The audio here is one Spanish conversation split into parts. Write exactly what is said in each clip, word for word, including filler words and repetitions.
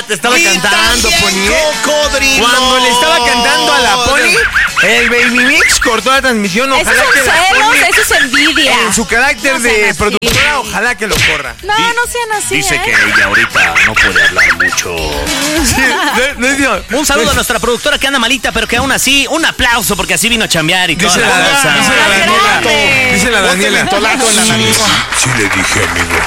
te estaba y cantando, Pony. Cocodrilo. Cuando le estaba cantando a la Pony, el Baby Mix cortó la transmisión. Esos Ojalá son que la celos, Pony, eso es envidia. en su carácter No de sean así. productora, ojalá que lo corra. No, no sean así, Dice ¿eh? que ella ahorita no puede hablar mucho. Sí, no, no, no. Un saludo a nuestra productora que anda malita, pero que aún así, un aplauso porque así vino a chambear y Dice toda la, la cosa. dice la Más Daniela. grande. Dice la Daniela. Mentolato en la nariz. Sí le dije, amigo.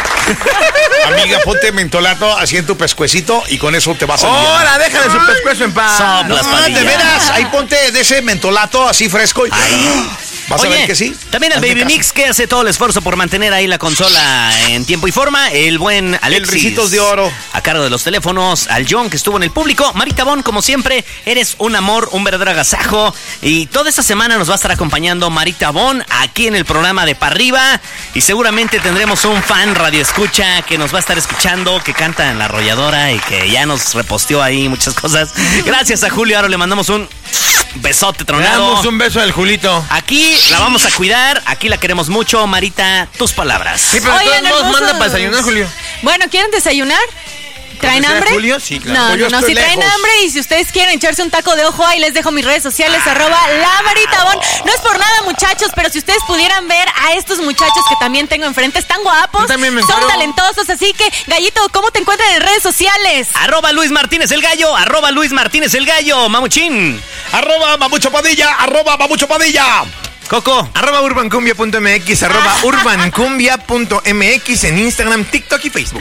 Amiga, ponte mentolato así en tu pescuecito y con eso te vas a aliviar. ¡Hola! Déjale su pescuezo en paz. Soplas, No, Padilla. de veras, ahí ponte de ese mentolato así fresco y Ahí. vas Oye, a ver que sí. también el Hazme Baby caso. Mix que hace todo el esfuerzo por mantener ahí la consola en tiempo y forma. El buen Alexis. Ricitos de Oro. A cargo de los teléfonos. Al John que estuvo en el público. Marita Bon, como siempre, eres un amor, un verdadero agasajo. Y toda esta semana nos va a estar acompañando Marita Bon aquí en el programa de Pa' Arriba. Y seguramente tendremos un fan radio escucha que nos va a estar escuchando, que canta en La Arrolladora y que ya nos reposteó ahí muchas cosas. Gracias a Julio. Ahora le mandamos un besote Le tronado. damos un beso al Julito. Aquí la vamos a cuidar, aquí la queremos mucho. Marita, tus palabras. Sí, pero de Oigan, todos modos hermosos. manda para desayunar, Julio. Bueno, ¿quieren desayunar? ¿Traen ¿Sea hambre? Julio? Sí, claro. No, Yo no, no, estoy si traen lejos. hambre y si ustedes quieren echarse un taco de ojo, ahí les dejo mis redes sociales, arroba la Marita Bon. No es por nada, muchachos, pero si ustedes pudieran ver a estos muchachos que también tengo enfrente, están guapos, Yo también me son espero. talentosos, así que, Gallito, ¿cómo te encuentran en redes sociales? Arroba Luis Martínez el Gallo, arroba Luis Martínez el Gallo, mamuchín. Arroba Mamucho Padilla, arroba Mamucho Padilla. Coco. Arroba urbancumbia punto m x, arroba urbancumbia punto m x en Instagram, TikTok y Facebook.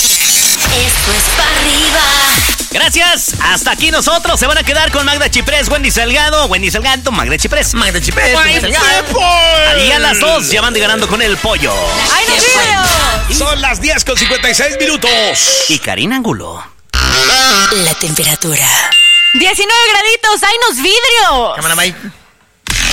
Esto es Pa' Arriba. Gracias, hasta aquí nosotros. Se van a quedar con Magda Chiprés, Wendy Salgado, Wendy Salgado, Magda Chiprés. Magda Chipés. Y a las dos ya van ganando con el pollo. ¡Ay, no videos! Son las diez con cincuenta y seis minutos. Y Karina Angulo. La temperatura. diecinueve graditos, ¡ay, nos vidrios! Cámara, bye.